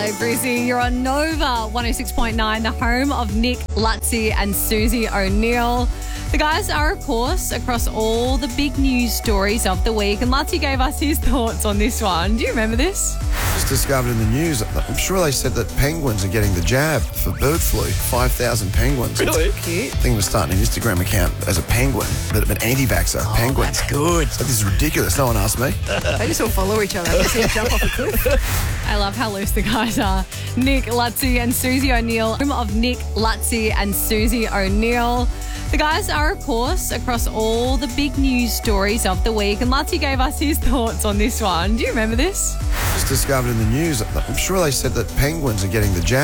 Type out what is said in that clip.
G'day, Brizzy. You're on Nova 106.9, the home of Nick, Lutzi and Susie O'Neill. The guys are, of course, across all the big news stories of the week, and Lutzi gave us his thoughts on this one. Do you remember this? Just discovered in the news, I'm sure they said that penguins are getting the jab for bird flu. 5,000 penguins. Really? Cute. I think we're starting an Instagram account as a penguin, but an anti-vaxxer penguin. That's good. But this is ridiculous. No one asked me. They just all follow each other. They see him jump off a cliff. I love how loose the guys are. Nick, Lutzi and Susie O'Neill, home of Nick, Lutzi and Susie O'Neill. The guys are, of course, across all the big news stories of the week, and Lutzi gave us his thoughts on this one. Do you remember this? Just discovered in the news, I'm sure they said that penguins are getting the jab.